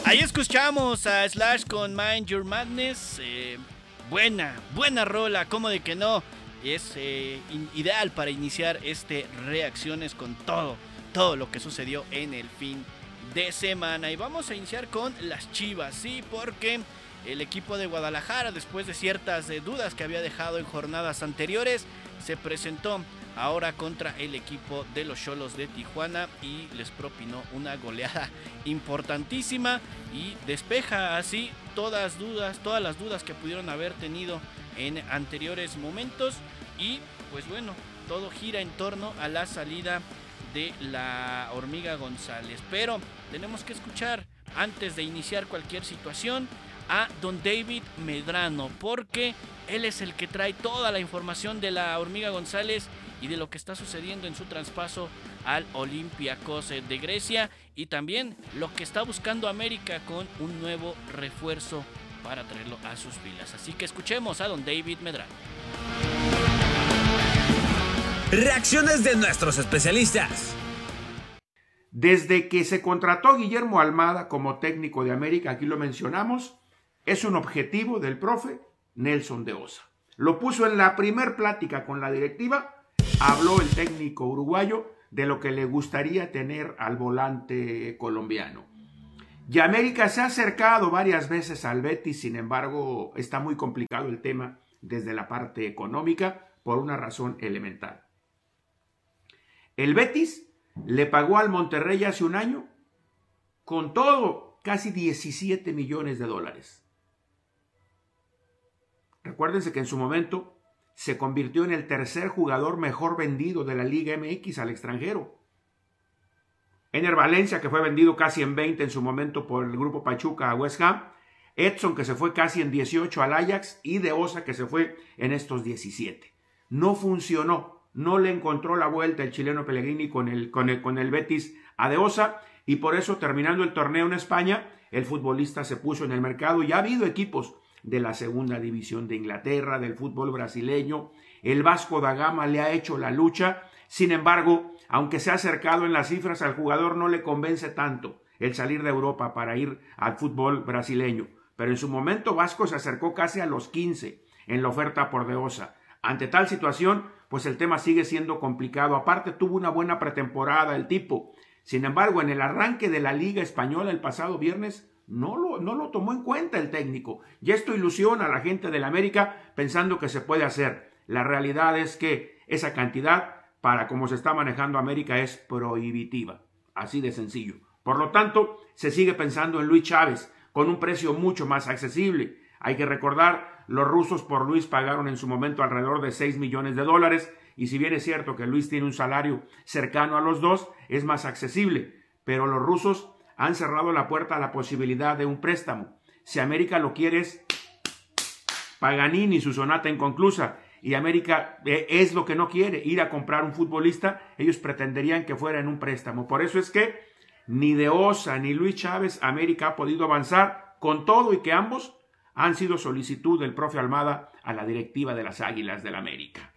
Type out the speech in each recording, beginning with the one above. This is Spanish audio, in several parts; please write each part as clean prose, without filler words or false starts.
Ahí escuchamos a Slash con Mind Your Madness. Buena rola, ¿cómo de que no? Es ideal para iniciar reacciones con todo lo que sucedió en el fin de semana. Y vamos a iniciar con las Chivas, sí, porque el equipo de Guadalajara, después de ciertas dudas que había dejado en jornadas anteriores, se presentó ahora contra el equipo de los Xolos de Tijuana y les propinó una goleada importantísima y despeja así todas las dudas que pudieron haber tenido en anteriores momentos. Y pues bueno, todo gira en torno a la salida de la Hormiga González, pero tenemos que escuchar antes de iniciar cualquier situación a don David Medrano, porque él es el que trae toda la información de la Hormiga González y de lo que está sucediendo en su traspaso al Olympiacos de Grecia, y también lo que está buscando América con un nuevo refuerzo para traerlo a sus filas. Así que escuchemos a don David Medrano. Reacciones de nuestros especialistas. Desde que se contrató a Guillermo Almada como técnico de América, aquí lo mencionamos, es un objetivo del profe Nelson de Osa. Lo puso en la primer plática con la directiva. Habló el técnico uruguayo de lo que le gustaría tener al volante colombiano. Y América se ha acercado varias veces al Betis, sin embargo, está muy complicado el tema desde la parte económica por una razón elemental. El Betis le pagó al Monterrey hace un año, con todo, casi 17 millones de dólares. Recuérdense que en su momento se convirtió en el tercer jugador mejor vendido de la Liga MX al extranjero. Ener Valencia, que fue vendido casi en 20 en su momento por el grupo Pachuca a West Ham, Edson, que se fue casi en 18 al Ajax, y De Osa, que se fue en estos 17. No funcionó, no le encontró la vuelta el chileno Pellegrini con el Betis a De Osa, y por eso, terminando el torneo en España, el futbolista se puso en el mercado. Y ha habido equipos de la segunda división de Inglaterra, del fútbol brasileño. El Vasco da Gama le ha hecho la lucha. Sin embargo, aunque se ha acercado en las cifras, al jugador no le convence tanto el salir de Europa para ir al fútbol brasileño. Pero en su momento Vasco se acercó casi a los 15 en la oferta por De Osa. Ante tal situación, pues el tema sigue siendo complicado. Aparte, tuvo una buena pretemporada el tipo. Sin embargo, en el arranque de la Liga Española el pasado viernes, no lo tomó en cuenta el técnico. Y esto ilusiona a la gente del América pensando que se puede hacer. La realidad es que esa cantidad, para cómo se está manejando América, es prohibitiva. Así de sencillo. Por lo tanto, se sigue pensando en Luis Chávez con un precio mucho más accesible. Hay que recordar, los rusos por Luis pagaron en su momento alrededor de 6 millones de dólares. Y si bien es cierto que Luis tiene un salario cercano a los dos, es más accesible. Pero los rusos han cerrado la puerta a la posibilidad de un préstamo. Si América lo quiere, es Paganini, su sonata inconclusa, y América es lo que no quiere, ir a comprar un futbolista. Ellos pretenderían que fuera en un préstamo. Por eso es que ni De Osa ni Luis Chávez América ha podido avanzar, con todo y que ambos han sido solicitud del profe Almada a la directiva de las Águilas del América.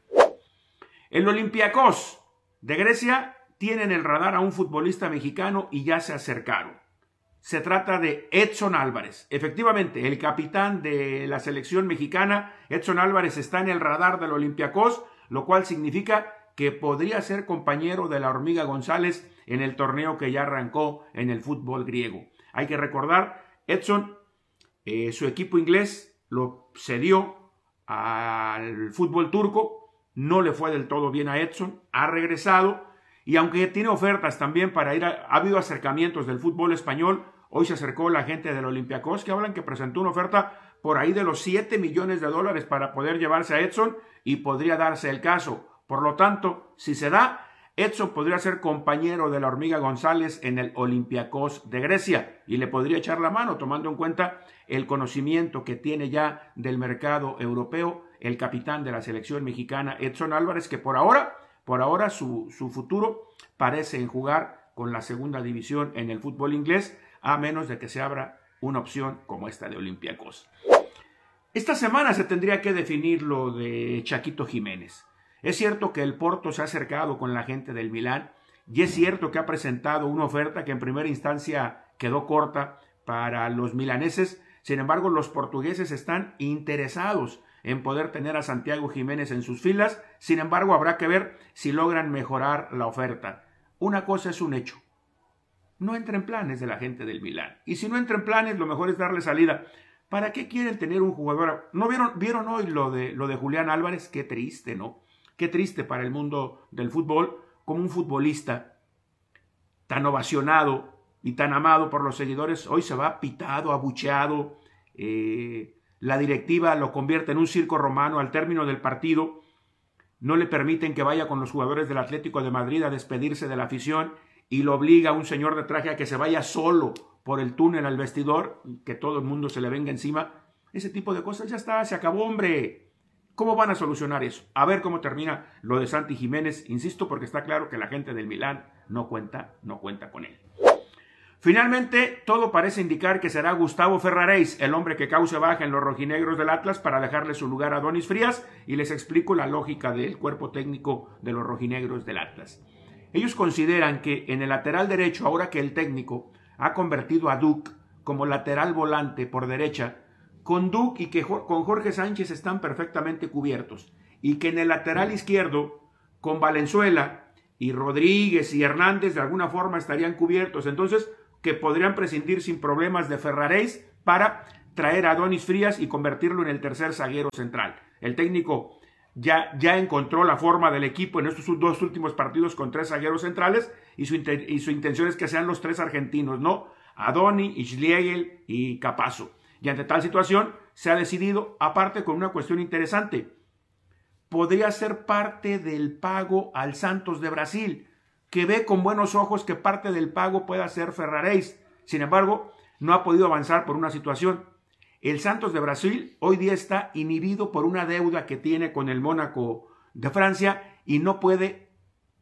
El Olympiacos de Grecia tiene en el radar a un futbolista mexicano y ya se acercaron. Se trata de Edson Álvarez. Efectivamente, el capitán de la selección mexicana, Edson Álvarez, está en el radar del Olympiacos, lo cual significa que podría ser compañero de la Hormiga González en el torneo que ya arrancó en el fútbol griego. Hay que recordar, Edson, su equipo inglés lo cedió al fútbol turco, no le fue del todo bien a Edson, ha regresado. Y aunque tiene ofertas también para ir, ha habido acercamientos del fútbol español. Hoy se acercó la gente del Olympiacos, que hablan que presentó una oferta por ahí de los 7 millones de dólares para poder llevarse a Edson, y podría darse el caso. Por lo tanto, si se da, Edson podría ser compañero de la Hormiga González en el Olympiacos de Grecia y le podría echar la mano, tomando en cuenta el conocimiento que tiene ya del mercado europeo el capitán de la selección mexicana, Edson Álvarez, que por ahora su futuro parece en jugar con la segunda división en el fútbol inglés, a menos de que se abra una opción como esta de Olympiacos. Esta semana se tendría que definir lo de Chaquito Jiménez. Es cierto que el Porto se ha acercado con la gente del Milán y es cierto que ha presentado una oferta que en primera instancia quedó corta para los milaneses. Sin embargo, los portugueses están interesados en poder tener a Santiago Jiménez en sus filas. Sin embargo, habrá que ver si logran mejorar la oferta. Una cosa es un hecho: no entra en planes de la gente del Milán. Y si no entra en planes, lo mejor es darle salida. ¿Para qué quieren tener un jugador? ¿No vieron hoy lo de Julián Álvarez? Qué triste, ¿no? Qué triste para el mundo del fútbol, como un futbolista tan ovacionado y tan amado por los seguidores, hoy se va pitado, abucheado. La directiva lo convierte en un circo romano al término del partido. No le permiten que vaya con los jugadores del Atlético de Madrid a despedirse de la afición y lo obliga a un señor de traje a que se vaya solo por el túnel al vestidor, que todo el mundo se le venga encima. Ese tipo de cosas ya está, se acabó, hombre. ¿Cómo van a solucionar eso? A ver cómo termina lo de Santi Jiménez, insisto, porque está claro que la gente del Milán no cuenta con él. Finalmente, todo parece indicar que será Gustavo Ferraréis el hombre que cause baja en los rojinegros del Atlas para dejarle su lugar a Donis Frías, y les explico la lógica del cuerpo técnico de los rojinegros del Atlas. Ellos consideran que en el lateral derecho, ahora que el técnico ha convertido a Duc como lateral volante por derecha, con Duc y con Jorge Sánchez están perfectamente cubiertos, y que en el lateral izquierdo, con Valenzuela y Rodríguez y Hernández, de alguna forma estarían cubiertos. Entonces, que podrían prescindir sin problemas de Ferraréis para traer a Donis Frías y convertirlo en el tercer zaguero central. El técnico ya encontró la forma del equipo en estos dos últimos partidos con 3 zagueros centrales, y su intención es que sean los 3 argentinos, ¿no? Adoni, Schlegel y Capazo. Y ante tal situación se ha decidido, aparte con una cuestión interesante, podría ser parte del pago al Santos de Brasil, que ve con buenos ojos que parte del pago pueda ser Ferraréis. Sin embargo, no ha podido avanzar por una situación. El Santos de Brasil hoy día está inhibido por una deuda que tiene con el Mónaco de Francia y no puede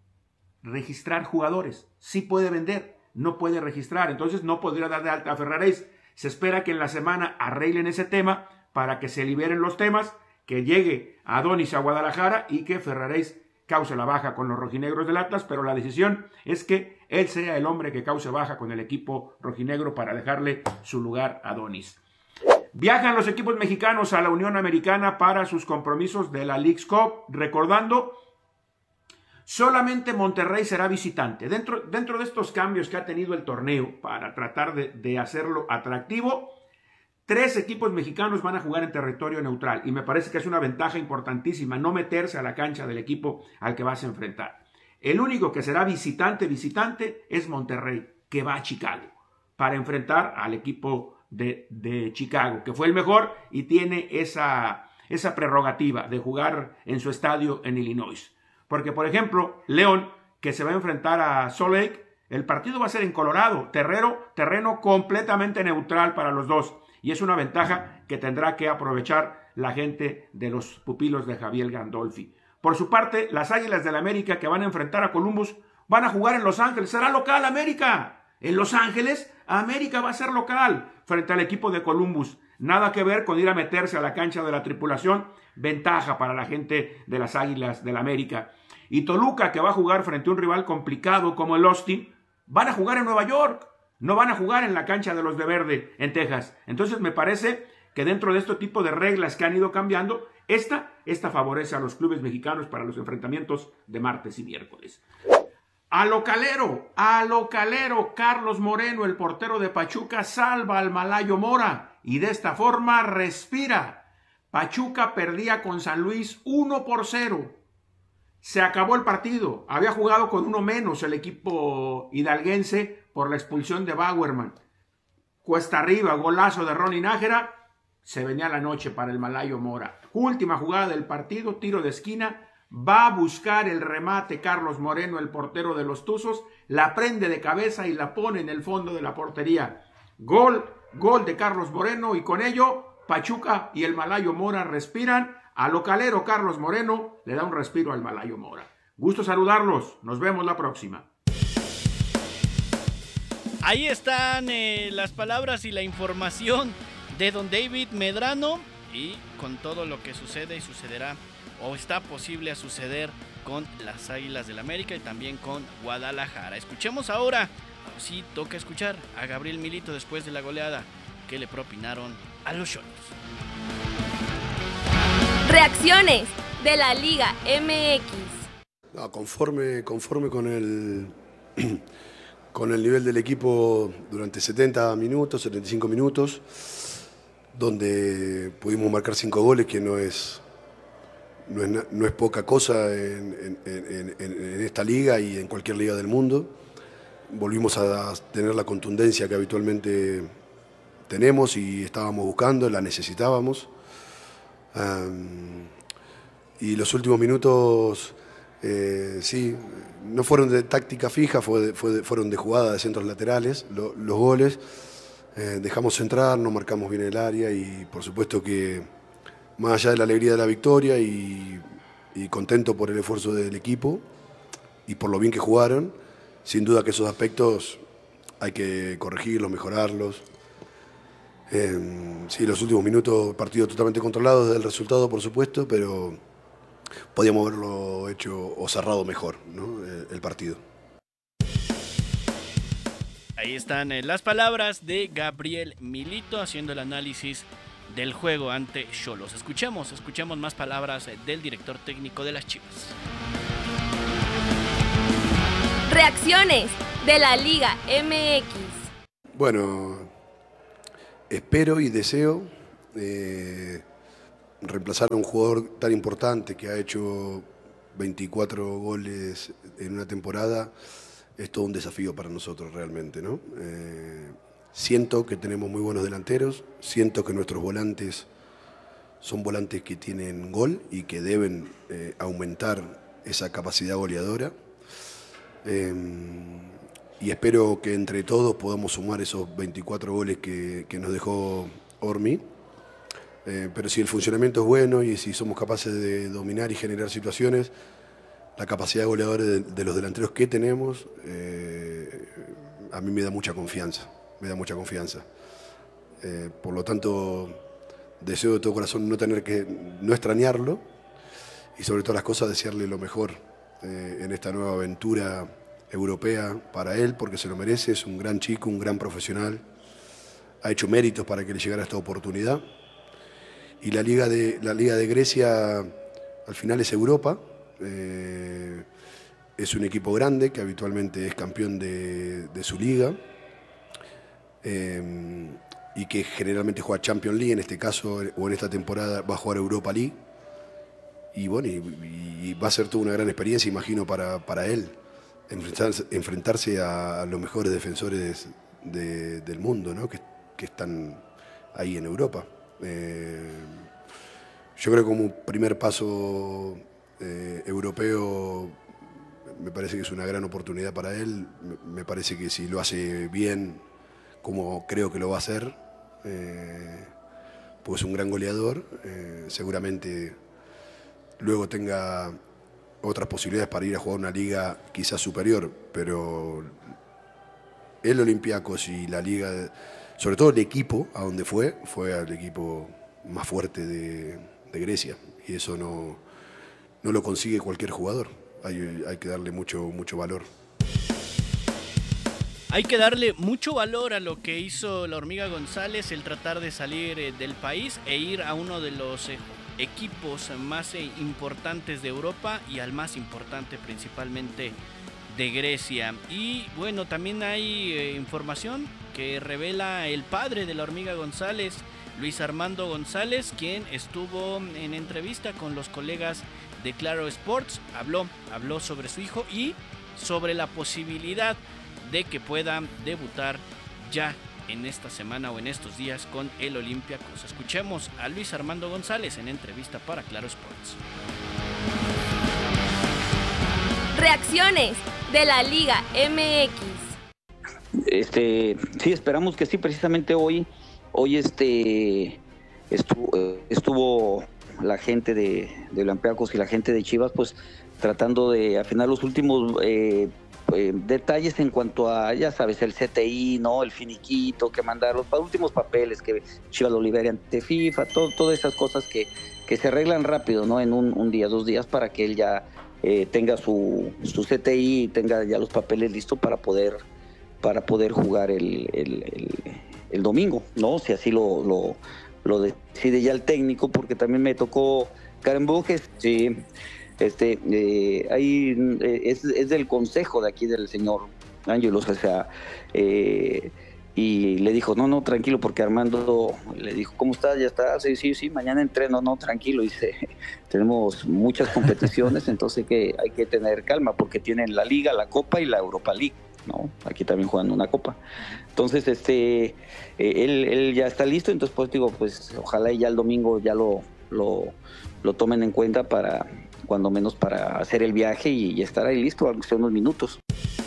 registrar jugadores. Sí puede vender, no puede registrar. Entonces no podría dar de alta a Ferraréis. Se espera que en la semana arreglen ese tema para que se liberen los temas, que llegue a Adonis a Guadalajara y que Ferraréis cause la baja con los rojinegros del Atlas, pero la decisión es que él sea el hombre que cause baja con el equipo rojinegro para dejarle su lugar a Adonis. Viajan los equipos mexicanos a la Unión Americana para sus compromisos de la Leagues Cup, recordando, solamente Monterrey será visitante. Dentro de estos cambios que ha tenido el torneo para tratar de hacerlo atractivo, 3 equipos mexicanos van a jugar en territorio neutral, y me parece que es una ventaja importantísima no meterse a la cancha del equipo al que vas a enfrentar. El único que será visitante es Monterrey, que va a Chicago para enfrentar al equipo de Chicago, que fue el mejor y tiene esa prerrogativa de jugar en su estadio en Illinois. Porque, por ejemplo, León, que se va a enfrentar a Salt Lake, el partido va a ser en Colorado, terreno completamente neutral para los dos. Y es una ventaja que tendrá que aprovechar la gente de los pupilos de Javier Gandolfi. Por su parte, las Águilas del América, que van a enfrentar a Columbus, van a jugar en Los Ángeles. Será local América. En Los Ángeles, América va a ser local frente al equipo de Columbus. Nada que ver con ir a meterse a la cancha de la tripulación. Ventaja para la gente de las Águilas del América. Y Toluca, que va a jugar frente a un rival complicado como el Austin, van a jugar en Nueva York. No van a jugar en la cancha de los de verde en Texas. Entonces me parece que dentro de este tipo de reglas que han ido cambiando, esta favorece a los clubes mexicanos para los enfrentamientos de martes y miércoles. A lo calero, Carlos Moreno, el portero de Pachuca, salva al Malayo Mora y de esta forma respira. Pachuca perdía con San Luis 1-0. Se acabó el partido. Había jugado con uno menos el equipo hidalguense por la expulsión de Bauerman. Cuesta arriba, golazo de Ronnie Nájera. Se venía la noche para el Malayo Mora. Última jugada del partido, tiro de esquina. Va a buscar el remate Carlos Moreno, el portero de los Tuzos. La prende de cabeza y la pone en el fondo de la portería. Gol de Carlos Moreno, y con ello Pachuca y el Malayo Mora respiran. A lo calero, Carlos Moreno le da un respiro al Malayo Mora. Gusto saludarlos. Nos vemos la próxima. Ahí están las palabras y la información de don David Medrano, y con todo lo que sucede y sucederá o está posible a suceder con las Águilas del América y también con Guadalajara. Escuchemos ahora sí toca escuchar a Gabriel Milito después de la goleada que le propinaron a los Xolos. Reacciones de la Liga MX. Conforme con el nivel del equipo durante 70 minutos, 75 minutos, donde pudimos marcar 5 goles, que no es poca cosa en esta liga y en cualquier liga del mundo. Volvimos a tener la contundencia que habitualmente tenemos y estábamos buscando, la necesitábamos. Y los últimos minutos, sí, no fueron de táctica fija, fueron de jugada de centros laterales, los goles. Dejamos entrar, no marcamos bien el área y por supuesto que más allá de la alegría de la victoria y contento por el esfuerzo del equipo y por lo bien que jugaron, sin duda que esos aspectos hay que corregirlos, mejorarlos. Sí, los últimos minutos, partido totalmente controlado desde el resultado, por supuesto, pero podíamos haberlo hecho o cerrado mejor, ¿no? El partido. Ahí están las palabras de Gabriel Milito haciendo el análisis del juego ante Xolos. Escuchemos más palabras del director técnico de las Chivas. Reacciones de la Liga MX. Bueno, espero y deseo reemplazar a un jugador tan importante que ha hecho 24 goles en una temporada. Es todo un desafío para nosotros realmente, ¿no? Siento que tenemos muy buenos delanteros, siento que nuestros volantes son volantes que tienen gol y que deben aumentar esa capacidad goleadora. Y espero que entre todos podamos sumar esos 24 goles que nos dejó Ormi. Pero si el funcionamiento es bueno y si somos capaces de dominar y generar situaciones, la capacidad goleadora de los delanteros que tenemos, a mí me da mucha confianza. Por lo tanto, deseo de todo corazón no extrañarlo y sobre todas las cosas desearle lo mejor en esta nueva aventura europea para él, porque se lo merece. Es un gran chico, un gran profesional, ha hecho méritos para que le llegara esta oportunidad. Y la Liga de Grecia al final es Europa. Es un equipo grande que habitualmente es campeón de su liga y que generalmente juega Champions League, en este caso o en esta temporada va a jugar Europa League y bueno, y va a ser toda una gran experiencia, imagino, para él enfrentarse a los mejores defensores del mundo, ¿no? que están ahí en Europa. Yo creo que como primer paso europeo me parece que es una gran oportunidad para él. Me parece que si lo hace bien, como creo que lo va a hacer, pues es un gran goleador, seguramente luego tenga otras posibilidades para ir a jugar una liga quizás superior, pero el Olympiacos y la liga, sobre todo el equipo a donde fue al equipo más fuerte de Grecia, y eso no lo consigue cualquier jugador. Hay que darle mucho valor. Hay que darle mucho valor a lo que hizo la Hormiga González, el tratar de salir del país e ir a uno de los equipos más importantes de Europa y al más importante principalmente de Grecia. Y bueno, también hay información que revela el padre de la Hormiga González, Luis Armando González, quien estuvo en entrevista con los colegas de Claro Sports, habló sobre su hijo y sobre la posibilidad de que pueda debutar ya en esta semana o en estos días con el Olympiacos. Escuchemos a Luis Armando González en entrevista para Claro Sports. Reacciones de la Liga MX. Sí, esperamos que sí. Precisamente hoy estuvo la gente de Olympiacos y la gente de Chivas, pues tratando de afinar los últimos detalles en cuanto a, ya sabes, el CTI, ¿no? El finiquito, que mandar los últimos papeles, que Chivas lo libere ante FIFA, todas esas cosas que se arreglan rápido, ¿no? En un día, 2 días, para que él ya tenga su CTI y tenga ya los papeles listos para poder para poder jugar el domingo, ¿no? Si así lo decide ya el técnico, porque también me tocó Karen Bujes, sí, ahí es del consejo de aquí del señor Ángelos, o sea, y le dijo, no, tranquilo, porque Armando le dijo, ¿cómo estás? ¿Ya estás? Sí, mañana entreno, no, tranquilo, dice, tenemos muchas competiciones, entonces hay que tener calma, porque tienen la Liga, la Copa y la Europa League, ¿no? Aquí también juegan una Copa. Entonces, él ya está listo, entonces pues digo, pues ojalá ya el domingo ya lo tomen en cuenta para, cuando menos para hacer el viaje y estar ahí listo, aunque sea unos minutos.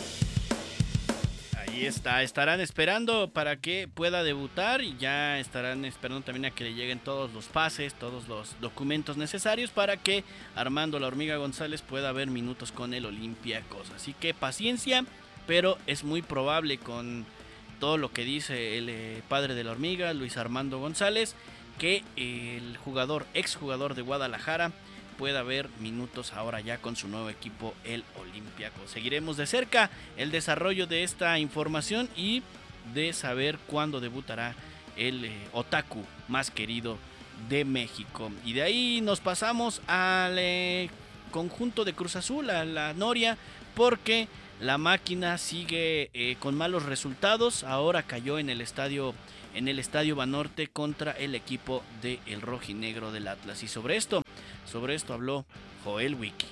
Ahí está, estarán esperando para que pueda debutar y ya estarán esperando también a que le lleguen todos los pases, todos los documentos necesarios para que Armando La Hormiga González pueda ver minutos con el Olympiacos. Así que paciencia, pero es muy probable con todo lo que dice el padre de La Hormiga, Luis Armando González, que el exjugador de Guadalajara pueda ver minutos ahora ya con su nuevo equipo, el Olympiacos. Seguiremos de cerca el desarrollo de esta información y de saber cuándo debutará el otaku más querido de México. Y de ahí nos pasamos al conjunto de Cruz Azul, a la Noria, porque la máquina sigue con malos resultados. Ahora cayó en el estadio Banorte contra el equipo del rojinegro del Atlas. Y sobre esto habló Joel Wiki.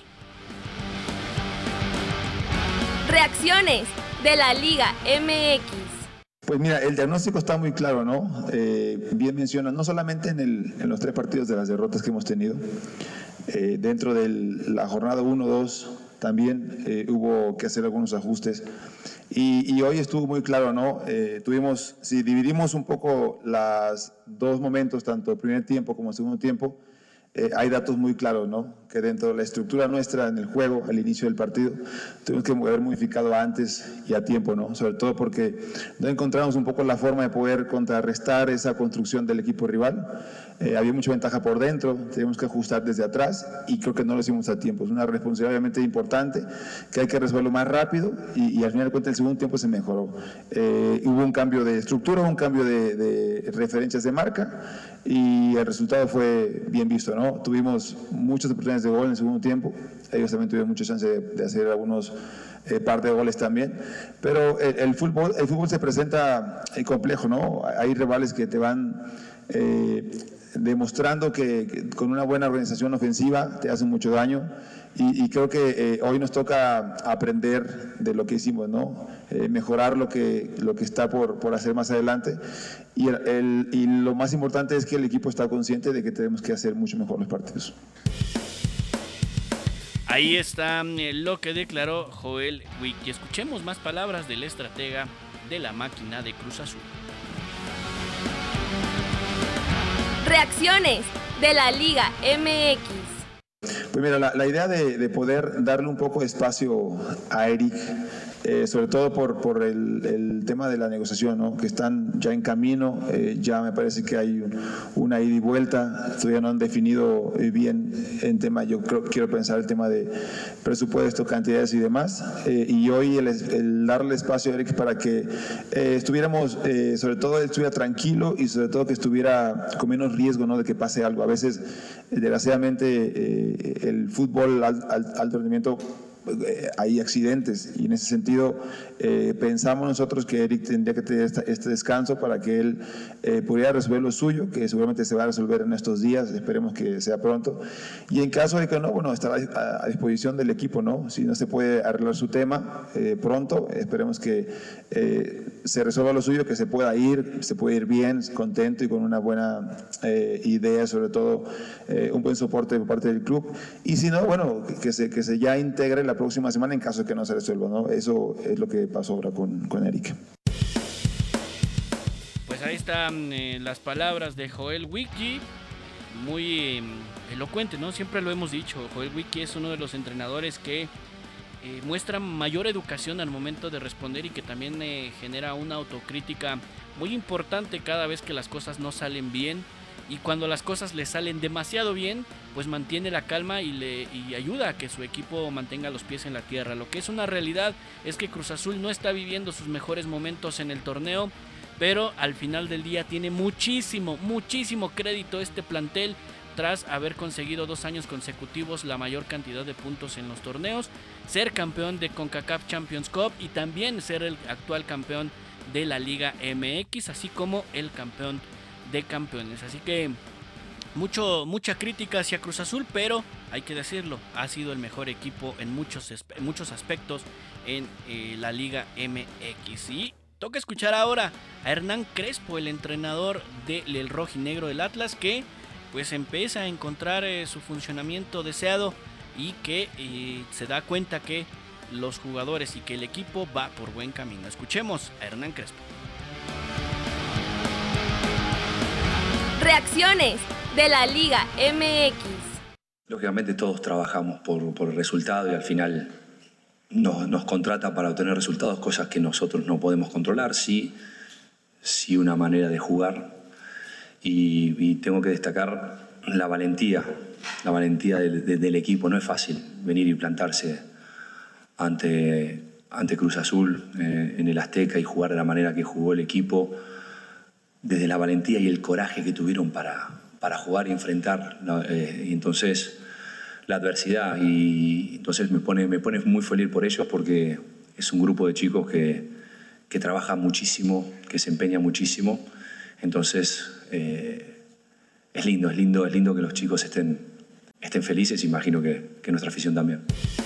Reacciones de la Liga MX. Pues mira, el diagnóstico está muy claro, ¿no? Bien menciona, no solamente en los 3 partidos de las derrotas que hemos tenido, dentro de la jornada 1-2 también hubo que hacer algunos ajustes. Y hoy estuvo muy claro, ¿no? Si dividimos un poco los 2 momentos, tanto el primer tiempo como el segundo tiempo, hay datos muy claros, ¿no? Que dentro de la estructura nuestra en el juego, al inicio del partido, tuvimos que haber modificado antes y a tiempo, ¿no? Sobre todo porque no encontramos un poco la forma de poder contrarrestar esa construcción del equipo rival. Había mucha ventaja por dentro, teníamos que ajustar desde atrás y creo que no lo hicimos a tiempo. Es una responsabilidad obviamente importante que hay que resolverlo más rápido y al final de cuentas el segundo tiempo se mejoró. Hubo un cambio de estructura, un cambio de referencias de marca y el resultado fue bien visto, ¿no? Tuvimos muchas oportunidades de gol en el segundo tiempo, ellos también tuvieron mucha chance de hacer algunos par de goles también, pero el fútbol se presenta complejo, ¿no? Hay rivales que te van demostrando que con una buena organización ofensiva te hacen mucho daño y creo que hoy nos toca aprender de lo que hicimos, ¿no? Mejorar lo que está por hacer más adelante y lo más importante es que el equipo está consciente de que tenemos que hacer mucho mejor los partidos. Ahí está lo que declaró Joel Wiki. Escuchemos más palabras del estratega de la máquina de Cruz Azul. Reacciones de la Liga MX. Pues mira, la idea de poder darle un poco de espacio a Eric, sobre todo por el tema de la negociación, ¿no? Que están ya en camino, ya me parece que hay una ida y vuelta, todavía no han definido bien en tema, quiero pensar el tema de presupuesto, cantidades y demás, y hoy el darle espacio a Eric para que estuviéramos, sobre todo él estuviera tranquilo y sobre todo que estuviera con menos riesgo, ¿no? De que pase algo. A veces, desgraciadamente, el fútbol alto rendimiento, hay accidentes y en ese sentido pensamos nosotros que Eric tendría que tener este descanso para que él pudiera resolver lo suyo, que seguramente se va a resolver en estos días, esperemos que sea pronto, y en caso de que no, bueno, estará a disposición del equipo, ¿no? Si no se puede arreglar su tema pronto, esperemos que se resuelva lo suyo, que se pueda ir bien, contento y con una buena idea, sobre todo un buen soporte por parte del club, y si no, bueno, que se ya integre la próxima semana en caso de que no se resuelva, ¿no? Eso es lo que pasó ahora con Eric. Pues ahí están las palabras de Joel Wiki, muy elocuente, ¿no? Siempre lo hemos dicho, Joel Wiki es uno de los entrenadores que muestra mayor educación al momento de responder y que también genera una autocrítica muy importante cada vez que las cosas no salen bien, y cuando las cosas le salen demasiado bien, pues mantiene la calma y ayuda a que su equipo mantenga los pies en la tierra. Lo que es una realidad es que Cruz Azul no está viviendo sus mejores momentos en el torneo, pero al final del día tiene muchísimo crédito este plantel tras haber conseguido 2 años consecutivos la mayor cantidad de puntos en los torneos, ser campeón de CONCACAF Champions Cup y también ser el actual campeón de la Liga MX, así como el campeón de campeones. Así que mucha crítica hacia Cruz Azul, pero hay que decirlo, ha sido el mejor equipo en muchos aspectos en la Liga MX. Y toca escuchar ahora a Hernán Crespo, el entrenador del rojinegro del Atlas, que pues empieza a encontrar su funcionamiento deseado y que se da cuenta que los jugadores y que el equipo va por buen camino. Escuchemos a Hernán Crespo. Reacciones de la Liga MX. Lógicamente todos trabajamos por el resultado y al final nos contrata para obtener resultados, cosas que nosotros no podemos controlar, sí una manera de jugar. Y tengo que destacar la valentía del equipo. No es fácil venir y plantarse ante Cruz Azul en el Azteca y jugar de la manera que jugó el equipo, desde la valentía y el coraje que tuvieron para jugar y enfrentar y entonces la adversidad. Y entonces me pone muy feliz por ellos, porque es un grupo de chicos que trabaja muchísimo, que se empeña muchísimo. Entonces es lindo que los chicos estén felices, imagino que nuestra afición también.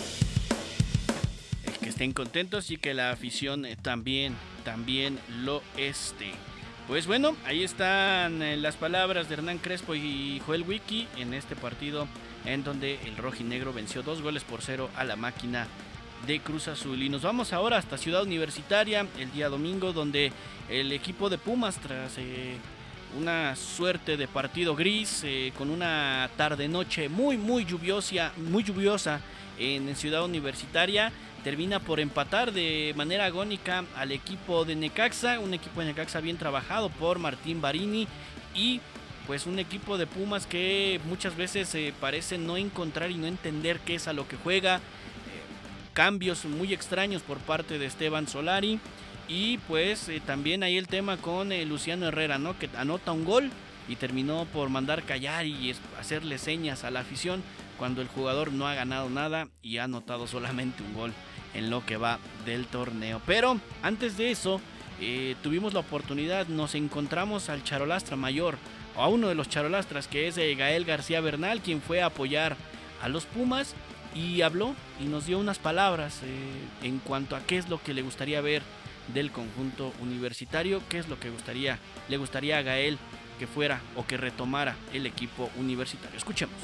Que estén contentos y que la afición también lo esté. Pues bueno, ahí están las palabras de Hernán Crespo y Joel Wiki en este partido en donde el rojinegro venció 2-0 a la máquina de Cruz Azul. Y nos vamos ahora hasta Ciudad Universitaria el día domingo, donde el equipo de Pumas, tras una suerte de partido gris, con una tarde-noche muy lluviosa en Ciudad Universitaria, termina por empatar de manera agónica al equipo de Necaxa, un equipo de Necaxa bien trabajado por Martín Barini, y pues un equipo de Pumas que muchas veces parece no encontrar y no entender qué es a lo que juega. Cambios muy extraños por parte de Esteban Solari, y pues también hay el tema con Luciano Herrera, ¿no?, que anota un gol y terminó por mandar callar y hacerle señas a la afición cuando el jugador no ha ganado nada y ha anotado solamente un gol en lo que va del torneo. Pero antes de eso tuvimos la oportunidad, nos encontramos al charolastra mayor, o a uno de los charolastras, que es Gael García Bernal, quien fue a apoyar a los Pumas y habló y nos dio unas palabras en cuanto a qué es lo que le gustaría ver del conjunto universitario, qué es lo que le gustaría a Gael que fuera o que retomara el equipo universitario. Escuchemos.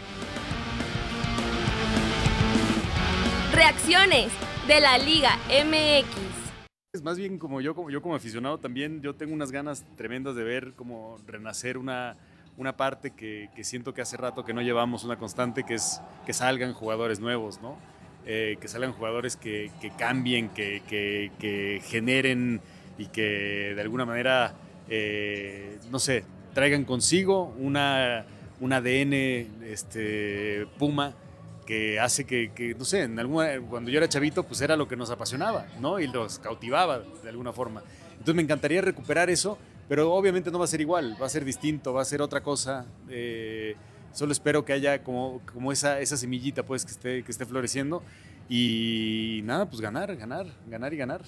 Reacciones de la Liga MX. Es más bien como yo como aficionado también, yo tengo unas ganas tremendas de ver cómo renacer una parte que siento que hace rato que no llevamos, una constante, que es que salgan jugadores nuevos, ¿no? Que salgan jugadores que cambien, que generen y que de alguna manera, no sé, traigan consigo un ADN Puma, que hace que no sé, cuando yo era chavito, pues era lo que nos apasionaba, ¿no? Y los cautivaba de alguna forma. Entonces me encantaría recuperar eso, pero obviamente no va a ser igual, va a ser distinto, va a ser otra cosa. Solo espero que haya como esa semillita, pues, que esté floreciendo. Y nada, pues ganar y ganar.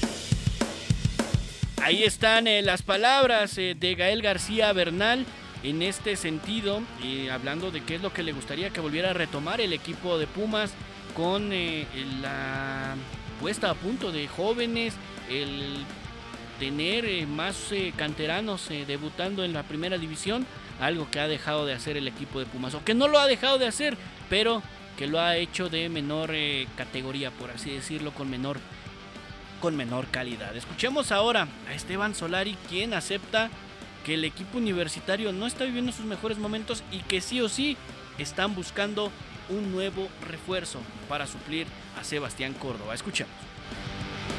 Ahí están las palabras de Gael García Bernal en este sentido, hablando de qué es lo que le gustaría que volviera a retomar el equipo de Pumas con la puesta a punto de jóvenes, el tener más canteranos debutando en la primera división, algo que ha dejado de hacer el equipo de Pumas, o que no lo ha dejado de hacer, pero que lo ha hecho de menor categoría, por así decirlo, con menor calidad. Escuchemos ahora a Esteban Solari, quien acepta que el equipo universitario no está viviendo sus mejores momentos y que sí o sí están buscando un nuevo refuerzo para suplir a Sebastián Córdoba. Escuchemos.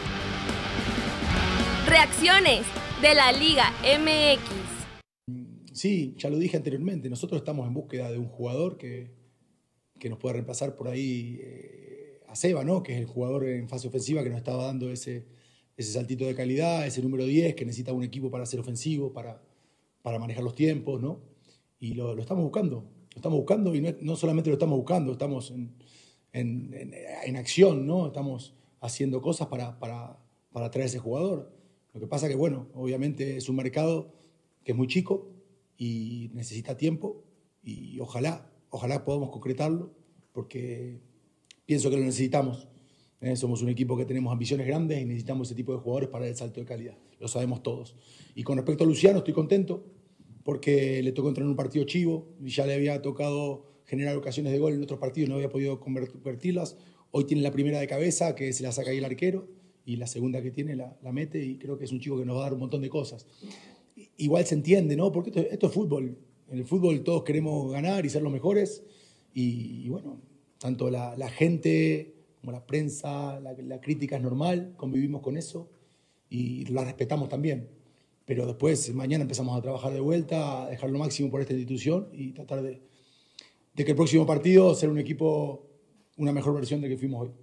Reacciones de la Liga MX. Sí, ya lo dije anteriormente, nosotros estamos en búsqueda de un jugador que nos pueda reemplazar por ahí a Seba, ¿no? Que es el jugador en fase ofensiva que nos estaba dando ese saltito de calidad, ese número 10 que necesita un equipo para ser ofensivo, para manejar los tiempos, ¿no? Y lo estamos buscando y no solamente lo estamos buscando, estamos en acción, ¿no? Estamos haciendo cosas para traer ese jugador. Lo que pasa que, bueno, obviamente es un mercado que es muy chico y necesita tiempo y ojalá podamos concretarlo porque pienso que lo necesitamos. Somos un equipo que tenemos ambiciones grandes y necesitamos ese tipo de jugadores para el salto de calidad. Lo sabemos todos. Y con respecto a Luciano, estoy contento porque le tocó entrar en un partido chivo y ya le había tocado generar ocasiones de gol en otros partidos, no había podido convertirlas. Hoy tiene la primera de cabeza que se la saca ahí el arquero y la segunda que tiene la mete y creo que es un chico que nos va a dar un montón de cosas. Igual se entiende, ¿no? Porque esto es fútbol. En el fútbol todos queremos ganar y ser los mejores y bueno, tanto la gente como la prensa, la crítica es normal, convivimos con eso y la respetamos también. Pero después, mañana empezamos a trabajar de vuelta, a dejar lo máximo por esta institución y tratar de que el próximo partido sea un equipo, una mejor versión de que fuimos hoy.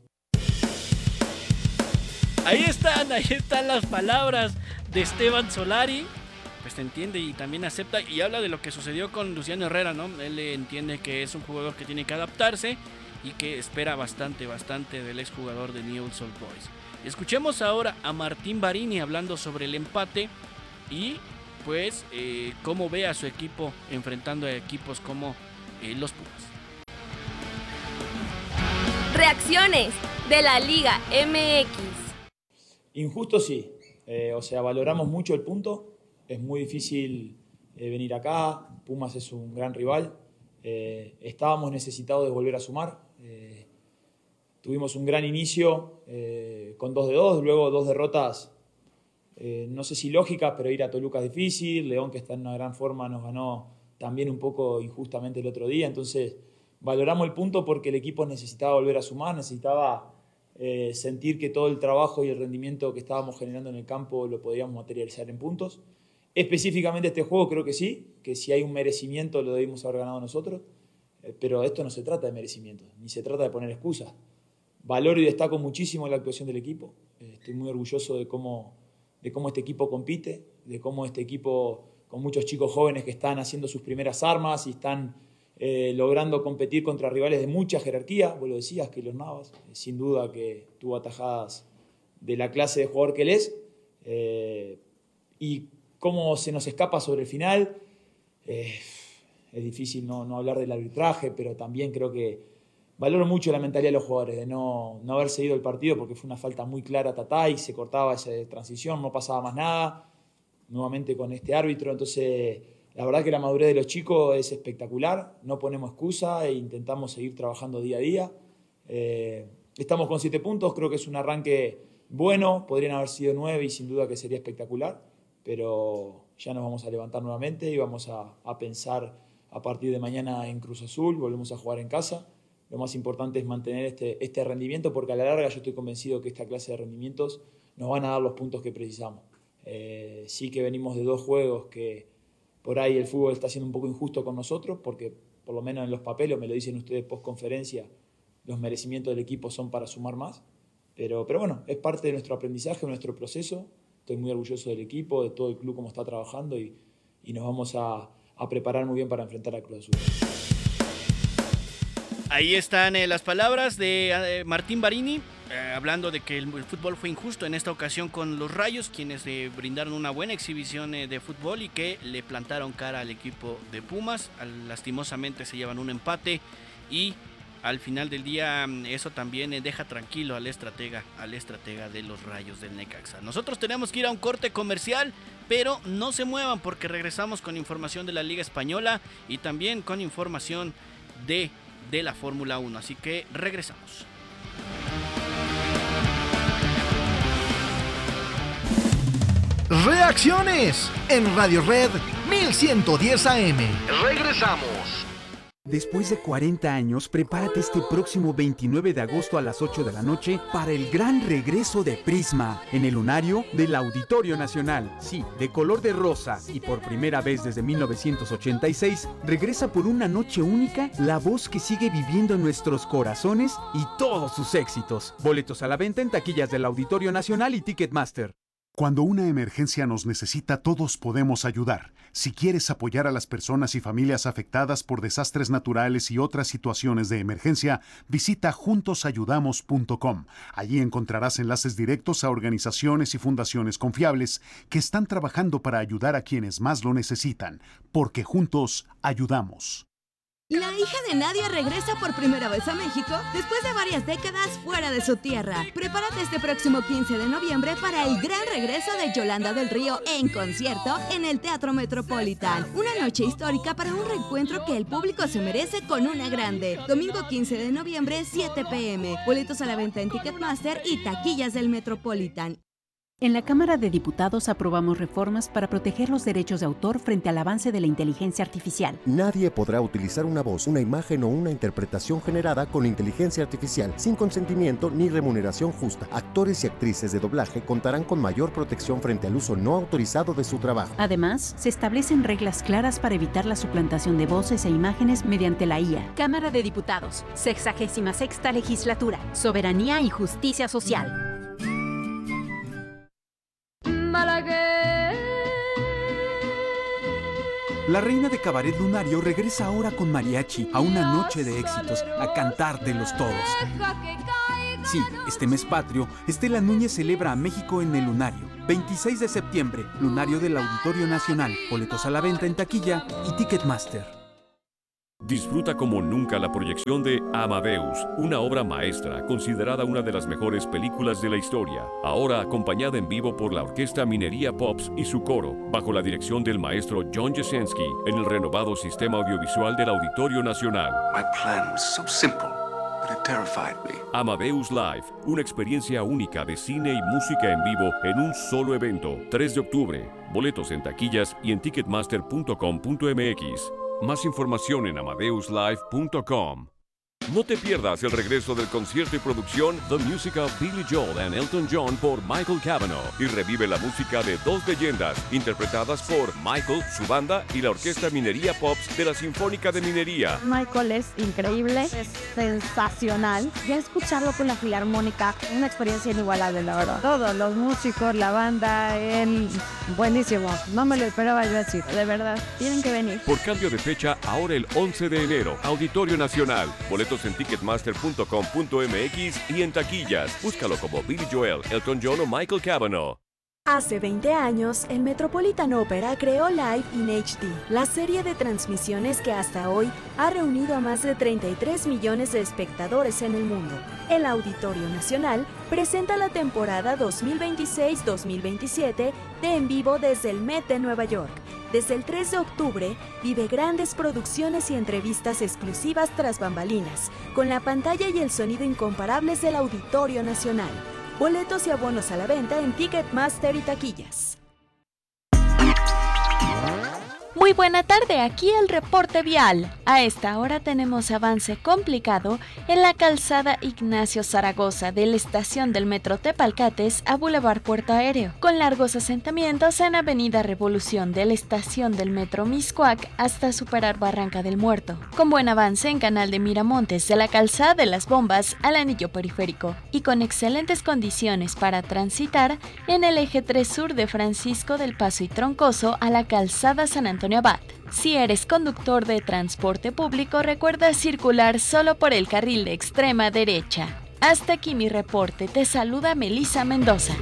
Ahí están las palabras de Esteban Solari. Pues te entiende y también acepta y habla de lo que sucedió con Luciano Herrera, ¿no? Él entiende que es un jugador que tiene que adaptarse y que espera bastante del exjugador de Newell's Old Boys. Escuchemos ahora a Martín Barini hablando sobre el empate y pues cómo ve a su equipo enfrentando a equipos como los Pumas. Reacciones de la Liga MX. Injusto sí, valoramos mucho el punto. Es muy difícil venir acá, Pumas es un gran rival, estábamos necesitados de volver a sumar, tuvimos un gran inicio con 2-2, luego 2 derrotas, no sé si lógicas, pero ir a Toluca es difícil, León que está en una gran forma nos ganó también un poco injustamente el otro día, entonces valoramos el punto porque el equipo necesitaba volver a sumar, necesitaba sentir que todo el trabajo y el rendimiento que estábamos generando en el campo lo podíamos materializar en puntos. Específicamente este juego creo que sí, que si hay un merecimiento lo debimos haber ganado nosotros, pero esto no se trata de merecimiento, ni se trata de poner excusas. Valoro y destaco muchísimo la actuación del equipo, estoy muy orgulloso de cómo este equipo compite, de cómo este equipo con muchos chicos jóvenes que están haciendo sus primeras armas y están logrando competir contra rivales de mucha jerarquía, vos lo decías, Keylor Navas, sin duda que tuvo atajadas de la clase de jugador que él es, y cómo se nos escapa sobre el final. Es difícil no hablar del arbitraje, pero también creo que valoro mucho la mentalidad de los jugadores, de no haber seguido el partido porque fue una falta muy clara a Tatay, se cortaba esa transición, no pasaba más nada, nuevamente con este árbitro. Entonces, la verdad que la madurez de los chicos es espectacular, no ponemos excusa e intentamos seguir trabajando día a día. Estamos con 7 puntos, creo que es un arranque bueno, podrían haber sido 9 y sin duda que sería espectacular. Pero ya nos vamos a levantar nuevamente y vamos a pensar a partir de mañana en Cruz Azul, volvemos a jugar en casa. Lo más importante es mantener este rendimiento porque a la larga yo estoy convencido que esta clase de rendimientos nos van a dar los puntos que precisamos. Sí que venimos de 2 juegos que por ahí el fútbol está siendo un poco injusto con nosotros porque por lo menos en los papeles, me lo dicen ustedes post conferencia, los merecimientos del equipo son para sumar más. Pero bueno, es parte de nuestro aprendizaje, de nuestro proceso. Estoy muy orgulloso del equipo, de todo el club, cómo está trabajando y nos vamos a preparar muy bien para enfrentar a Cruz Azul. Ahí están las palabras de Martín Barini, hablando de que el fútbol fue injusto en esta ocasión con los Rayos, quienes brindaron una buena exhibición de fútbol y que le plantaron cara al equipo de Pumas. Lastimosamente se llevan un empate y al final del día eso también deja tranquilo al estratega de los Rayos del Necaxa. Nosotros tenemos que ir a un corte comercial, pero no se muevan porque regresamos con información de la Liga Española y también con información de la Fórmula 1, así que regresamos. Reacciones en Radio Red 1110 AM. Regresamos. Después de 40 años, prepárate este próximo 29 de agosto a las 8 de la noche para el gran regreso de Prisma en el lunario del Auditorio Nacional. Sí, de color de rosa y por primera vez desde 1986, regresa por una noche única la voz que sigue viviendo en nuestros corazones y todos sus éxitos. Boletos a la venta en taquillas del Auditorio Nacional y Ticketmaster. Cuando una emergencia nos necesita, todos podemos ayudar. Si quieres apoyar a las personas y familias afectadas por desastres naturales y otras situaciones de emergencia, visita juntosayudamos.com. Allí encontrarás enlaces directos a organizaciones y fundaciones confiables que están trabajando para ayudar a quienes más lo necesitan, porque juntos ayudamos. La hija de Nadia regresa por primera vez a México después de varias décadas fuera de su tierra. Prepárate este próximo 15 de noviembre para el gran regreso de Yolanda del Río en concierto en el Teatro Metropolitan. Una noche histórica para un reencuentro que el público se merece con una grande. Domingo 15 de noviembre, 7 p.m. Boletos a la venta en Ticketmaster y taquillas del Metropolitan. En la Cámara de Diputados aprobamos reformas para proteger los derechos de autor frente al avance de la inteligencia artificial. Nadie podrá utilizar una voz, una imagen o una interpretación generada con inteligencia artificial sin consentimiento ni remuneración justa. Actores y actrices de doblaje contarán con mayor protección frente al uso no autorizado de su trabajo. Además, se establecen reglas claras para evitar la suplantación de voces e imágenes mediante la IA. Cámara de Diputados, 66ª Legislatura, Soberanía y Justicia Social. La reina de cabaret lunario regresa ahora con mariachi a una noche de éxitos, a cantártelos todos. Sí, este mes patrio, Estela Núñez celebra a México en el lunario. 26 de septiembre, lunario del Auditorio Nacional. Boletos a la venta en taquilla y Ticketmaster. Disfruta como nunca la proyección de Amadeus, una obra maestra considerada una de las mejores películas de la historia, ahora acompañada en vivo por la Orquesta Minería Pops y su coro, bajo la dirección del maestro John Jasenski, en el renovado sistema audiovisual del Auditorio Nacional. My plan was so simple, but it terrified me. Amadeus Live, una experiencia única de cine y música en vivo en un solo evento, 3 de octubre. Boletos en taquillas y en ticketmaster.com.mx. Más información en amadeuslive.com. No te pierdas el regreso del concierto y producción The Music of Billy Joel and Elton John por Michael Cavanaugh y revive la música de dos leyendas interpretadas por Michael, su banda y la Orquesta Minería Pops de la Sinfónica de Minería. Michael es increíble, es sensacional. Ya escucharlo con la Filarmónica, una experiencia inigualable, la verdad. Todos los músicos, la banda, él, buenísimo. No me lo esperaba yo así, de verdad. Tienen que venir. Por cambio de fecha, ahora el 11 de enero, Auditorio Nacional. Boletos en ticketmaster.com.mx y en taquillas. Búscalo como Billy Joel, Elton John o Michael Cavanaugh. Hace 20 años, el Metropolitan Opera creó Live in HD, la serie de transmisiones que hasta hoy ha reunido a más de 33 millones de espectadores en el mundo. El Auditorio Nacional presenta la temporada 2026-2027 de En Vivo desde el Met de Nueva York. Desde el 3 de octubre, vive grandes producciones y entrevistas exclusivas tras bambalinas, con la pantalla y el sonido incomparables del Auditorio Nacional. Boletos y abonos a la venta en Ticketmaster y taquillas. Muy buena tarde, aquí el reporte vial. A esta hora tenemos avance complicado en la calzada Ignacio Zaragoza de la estación del Metro Tepalcates a Boulevard Puerto Aéreo, con largos asentamientos en Avenida Revolución de la estación del Metro Mixcoac hasta superar Barranca del Muerto, con buen avance en Canal de Miramontes de la calzada de las Bombas al anillo periférico y con excelentes condiciones para transitar en el eje 3 sur de Francisco del Paso y Troncoso a la calzada San Antonio Abad. Si eres conductor de transporte público, recuerda circular solo por el carril de extrema derecha. Hasta aquí mi reporte. Te saluda Melissa Mendoza.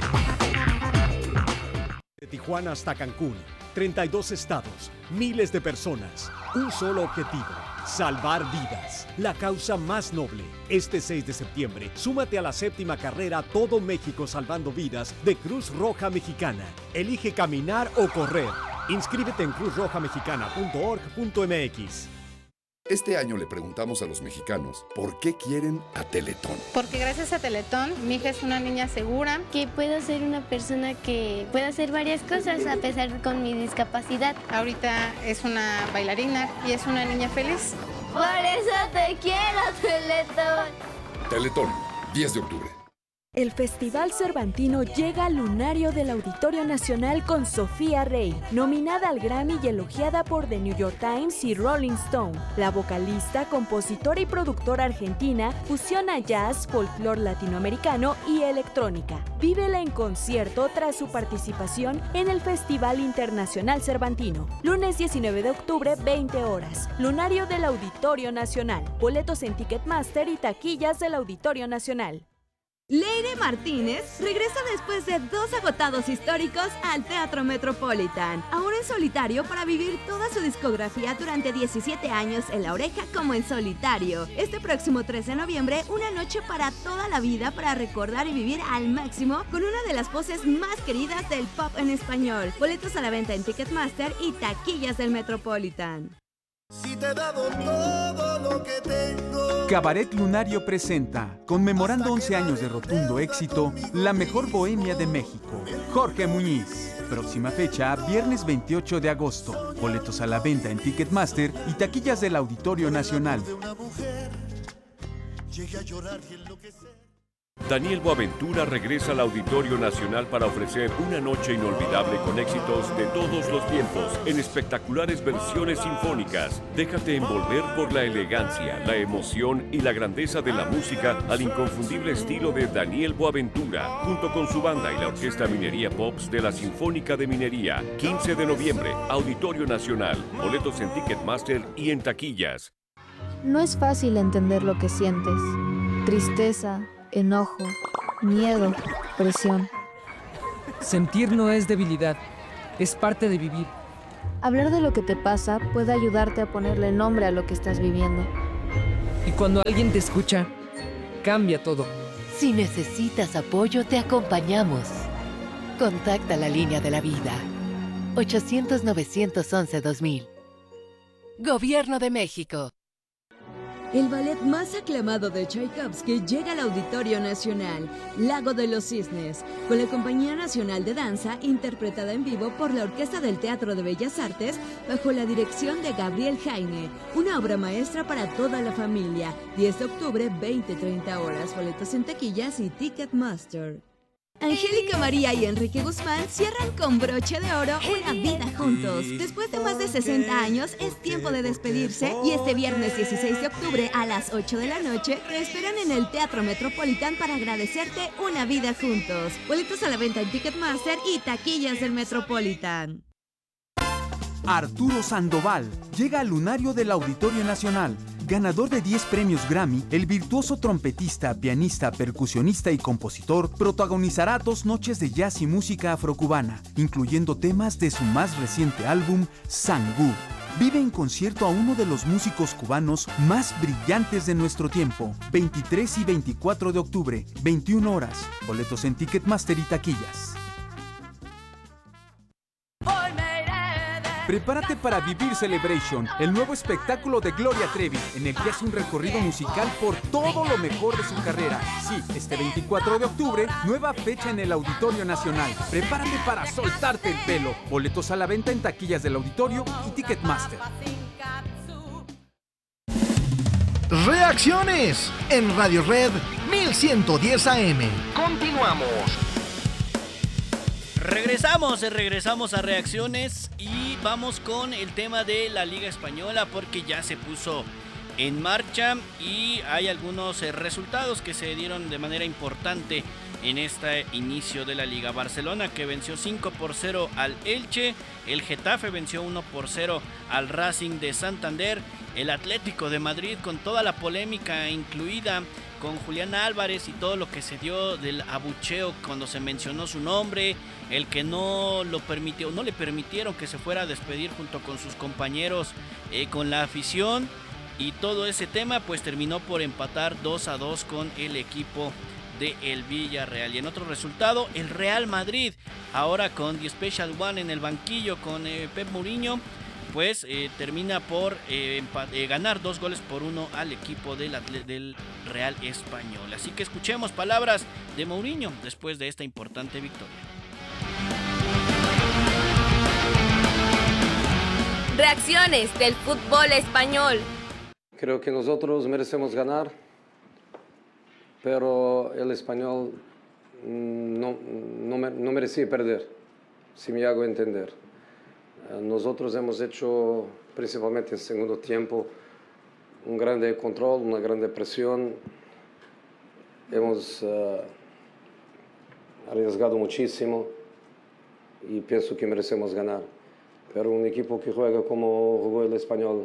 De Tijuana hasta Cancún, 32 estados, miles de personas, un solo objetivo: salvar vidas. La causa más noble. Este 6 de septiembre, súmate a la 7ª carrera Todo México Salvando Vidas de Cruz Roja Mexicana. Elige caminar o correr. Inscríbete en cruzrojamexicana.org.mx. Este año le preguntamos a los mexicanos por qué quieren a Teletón. Porque gracias a Teletón, mi hija es una niña segura. Que puedo ser una persona que pueda hacer varias cosas a pesar con mi discapacidad. Ahorita es una bailarina y es una niña feliz. Por eso te quiero, Teletón. Teletón, 10 de octubre. El Festival Cervantino llega al lunario del Auditorio Nacional con Sofía Rey, nominada al Grammy y elogiada por The New York Times y Rolling Stone. La vocalista, compositora y productora argentina fusiona jazz, folclore latinoamericano y electrónica. Vívela en concierto tras su participación en el Festival Internacional Cervantino. Lunes 19 de octubre, 20 horas. Lunario del Auditorio Nacional. Boletos en Ticketmaster y taquillas del Auditorio Nacional. Leire Martínez regresa después de 2 agotados históricos al Teatro Metropolitan, ahora en solitario para vivir toda su discografía durante 17 años en La Oreja como en solitario. Este próximo 3 de noviembre, una noche para toda la vida para recordar y vivir al máximo con una de las voces más queridas del pop en español. Boletos a la venta en Ticketmaster y taquillas del Metropolitan. Si te he dado todo lo que tengo. Cabaret Lunario presenta, conmemorando 11 años de rotundo éxito, la mejor bohemia de México, Jorge Muñiz. Próxima fecha, viernes 28 de agosto. Boletos a la venta en Ticketmaster y taquillas del Auditorio Nacional. Daniel Boaventura regresa al Auditorio Nacional para ofrecer una noche inolvidable con éxitos de todos los tiempos en espectaculares versiones sinfónicas. Déjate envolver por la elegancia, la emoción y la grandeza de la música al inconfundible estilo de Daniel Boaventura, junto con su banda y la Orquesta Minería Pops de la Sinfónica de Minería. 15 de noviembre, Auditorio Nacional. Boletos en Ticketmaster y en taquillas. No es fácil entender lo que sientes. Tristeza, enojo, miedo, presión. Sentir no es debilidad, es parte de vivir. Hablar de lo que te pasa puede ayudarte a ponerle nombre a lo que estás viviendo. Y cuando alguien te escucha, cambia todo. Si necesitas apoyo, te acompañamos. Contacta la línea de la vida. 800-911-2000. Gobierno de México. El ballet más aclamado de Tchaikovsky llega al Auditorio Nacional, Lago de los Cisnes, con la Compañía Nacional de Danza, interpretada en vivo por la Orquesta del Teatro de Bellas Artes, bajo la dirección de Gabriel Jaime. Una obra maestra para toda la familia. 10 de octubre, 20-30 horas. Boletos en taquillas y Ticketmaster. Angélica María y Enrique Guzmán cierran con broche de oro una vida juntos. Después de más de 60 años, es tiempo de despedirse y este viernes 16 de octubre a las 8 de la noche te esperan en el Teatro Metropolitan para agradecerte una vida juntos. Boletos a la venta en Ticketmaster y taquillas del Metropolitan. Arturo Sandoval llega al lunario del Auditorio Nacional. Ganador de 10 premios Grammy, el virtuoso trompetista, pianista, percusionista y compositor protagonizará 2 noches de jazz y música afrocubana, incluyendo temas de su más reciente álbum, Sangú. Vive en concierto a uno de los músicos cubanos más brillantes de nuestro tiempo, 23 y 24 de octubre, 21 horas. Boletos en Ticketmaster y taquillas. Prepárate para vivir Celebration, el nuevo espectáculo de Gloria Trevi, en el que hace un recorrido musical por todo lo mejor de su carrera. Sí, este 24 de octubre, nueva fecha en el Auditorio Nacional. Prepárate para soltarte el pelo. Boletos a la venta en taquillas del Auditorio y Ticketmaster. Reacciones en Radio Red 1110 AM. Continuamos. Regresamos a reacciones y vamos con el tema de la Liga Española porque ya se puso en marcha y hay algunos resultados que se dieron de manera importante en este inicio de la Liga. Barcelona que venció 5-0 al Elche, el Getafe venció 1-0 al Racing de Santander, el Atlético de Madrid con toda la polémica incluida con Julián Álvarez y todo lo que se dio del abucheo cuando se mencionó su nombre, el que no le permitieron que se fuera a despedir junto con sus compañeros con la afición, y todo ese tema pues terminó por empatar 2-2 con el equipo de el Villarreal. Y en otro resultado, el Real Madrid, ahora con The Special One en el banquillo con Pep Mourinho, pues termina por ganar 2-1 al equipo del Real Español. Así que escuchemos palabras de Mourinho después de esta importante victoria. Reacciones del fútbol español. Creo que nosotros merecemos ganar, pero el Español no merecía perder, si me hago entender. Nosotros hemos hecho, principalmente en el segundo tiempo, un grande control, una grande presión. Hemos arriesgado muchísimo y pienso que merecemos ganar. Pero un equipo que juega como jugó el Español,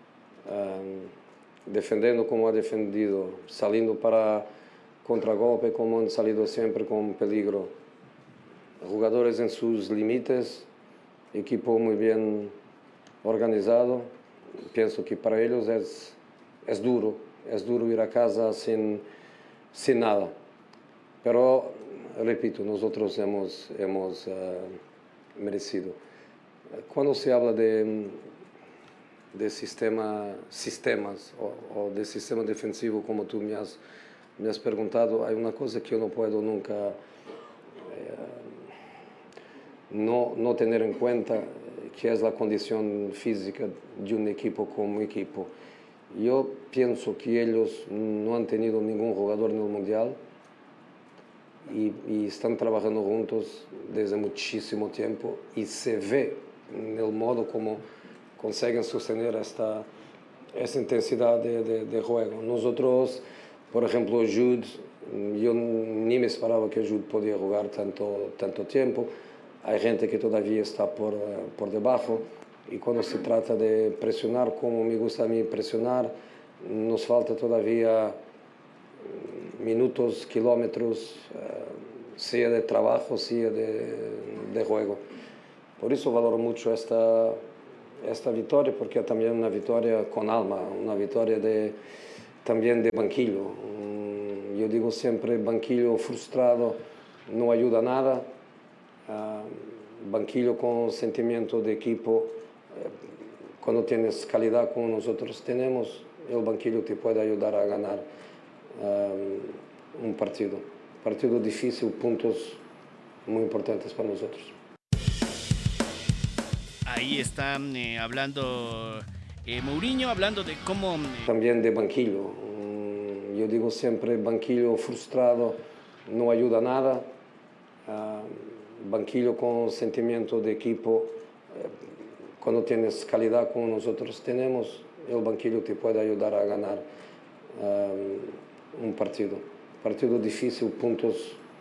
defendiendo como ha defendido, saliendo para contragolpe como han salido siempre con peligro, jugadores en sus límites, equipo muy bien organizado. Pienso que para ellos es duro ir a casa sin nada. Pero, repito, nosotros hemos merecido. Cuando se habla de sistemas o de sistema defensivo, como tú me has preguntado, hay una cosa que yo no puedo nunca no tener en cuenta, que es la condición física de un equipo como equipo. Yo pienso que ellos no han tenido ningún jugador en el Mundial y están trabajando juntos desde muchísimo tiempo y se ve en el modo como consiguen sostener esta intensidad de juego. Nosotros, por ejemplo, Jude, yo ni me esperaba que Jude podía jugar tanto tiempo. Hay gente que todavía está por debajo y cuando se trata de presionar, como me gusta a mí presionar, nos falta todavía minutos, kilómetros, sea de trabajo, sea de juego. Por eso valoro mucho esta victoria, porque es también una victoria con alma, una victoria también de banquillo. Yo digo siempre, banquillo frustrado no ayuda a nada. Banquillo con sentimiento de equipo, cuando tienes calidad como nosotros tenemos, el banquillo te puede ayudar a ganar un partido difícil, puntos muy importantes para nosotros. Ahí están hablando Mourinho, hablando de cómo... También de banquillo. Yo digo siempre, banquillo frustrado no ayuda a nada. Banquillo con sentimiento de equipo, cuando tienes calidad como nosotros tenemos, el banquillo te puede ayudar a ganar un partido difícil, puntos